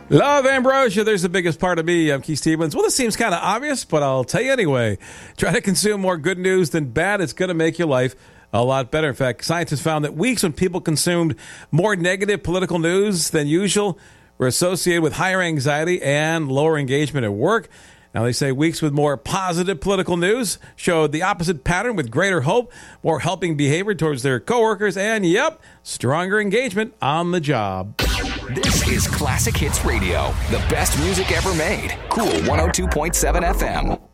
Love Ambrosia, there's the biggest part of me. I'm Keith Stevens. Well, this seems kind of obvious, but I'll tell you anyway. Try to consume more good news than bad. It's going to make your life a lot better. In fact, scientists found that weeks when people consumed more negative political news than usual were associated with higher anxiety and lower engagement at work. Now, they say weeks with more positive political news showed the opposite pattern with greater hope, more helping behavior towards their coworkers, and, yep, stronger engagement on the job. This is Classic Hits Radio, the best music ever made. Cool 102.7 FM.